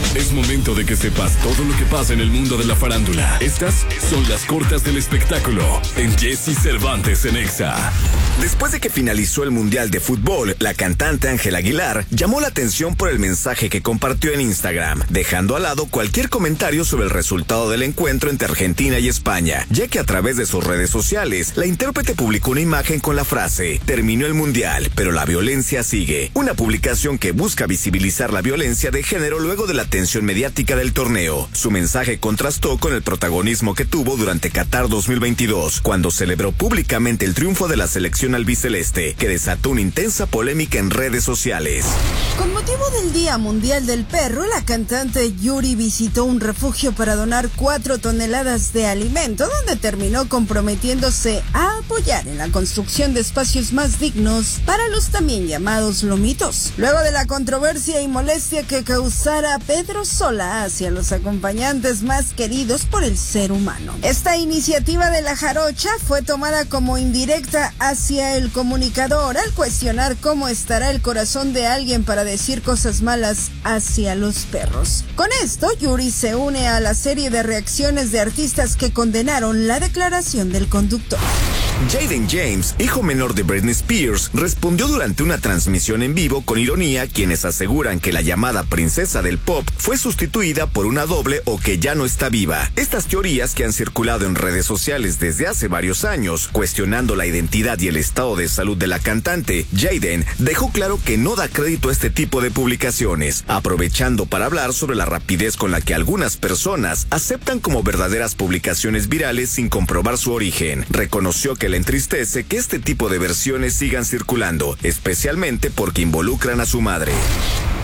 Es momento de que sepas todo lo que pasa en el mundo de la farándula. Estas son las cortas del espectáculo en Jesse Cervantes en Exa. Después de que finalizó el Mundial de Fútbol, la cantante Ángela Aguilar llamó la atención por el mensaje que compartió en Instagram, dejando al lado cualquier comentario sobre el resultado del encuentro entre Argentina y España, ya que a través de sus redes sociales, la intérprete publicó una imagen con la frase: terminó el Mundial, pero la violencia sigue. Una publicación que busca visibilizar la violencia de género luego de la atención mediática del torneo. Su mensaje contrastó con el protagonismo que tuvo durante Qatar 2022, cuando celebró públicamente el triunfo de la selección albiceleste, que desató una intensa polémica en redes sociales. Con motivo del Día Mundial del Perro, la cantante Yuri visitó un refugio para donar 4 toneladas de alimento, donde terminó comprometiéndose a apoyar en la construcción de espacios más dignos para los también llamados lomitos. Luego de la controversia y molestia que causara Pedro Sola hacia los acompañantes más queridos por el ser humano, esta iniciativa de la jarocha fue tomada como indirecta hacia el comunicador al cuestionar cómo estará el corazón de alguien para decir cosas malas hacia los perros. Con esto, Yuri se une a la serie de reacciones de artistas que condenaron la declaración del conductor. Jayden James, hijo menor de Britney Spears, respondió durante una transmisión en vivo con ironía quienes aseguran que la llamada princesa del pop fue sustituida por una doble o que ya no está viva. Estas teorías, que han circulado en redes sociales desde hace varios años, cuestionando la identidad y el estado de salud de la cantante, Jayden dejó claro que no da crédito a este tipo de publicaciones, aprovechando para hablar sobre la rapidez con la que algunas personas aceptan como verdaderas publicaciones virales sin comprobar su origen. Reconoció que le entristece que este tipo de versiones sigan circulando, especialmente porque involucran a su madre.